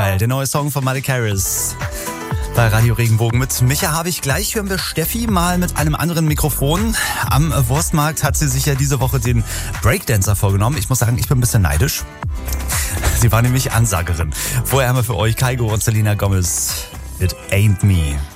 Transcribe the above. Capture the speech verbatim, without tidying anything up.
Style, der neue Song von Miley Cyrus. Bei Radio Regenbogen mit Micha habe ich. Gleich hören wir Steffi mal mit einem anderen Mikrofon. Am Wurstmarkt hat sie sich ja diese Woche den Breakdancer vorgenommen. Ich muss sagen, ich bin ein bisschen neidisch. Sie war nämlich Ansagerin. Vorher haben wir für euch Kygo und Selena Gomez. It ain't me.